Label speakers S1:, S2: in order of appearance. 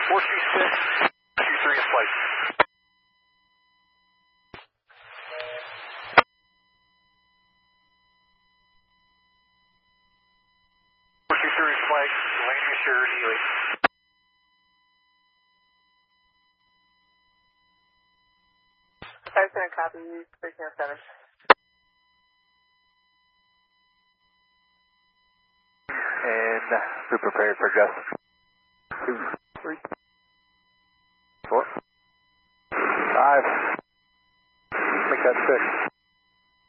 S1: 426, 23 in flight. Flight, landing assured, Healy.
S2: I was going to copy you, 1307.
S3: And be prepared for Gus. 2, 3, 4, 5. Make that 6.